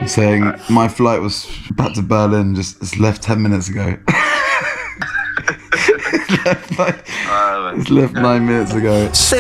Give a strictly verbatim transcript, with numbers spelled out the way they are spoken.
saying Alright. my flight was back to Berlin. Just it's left ten minutes ago. it's left, like, Uh, it's left nine minutes ago.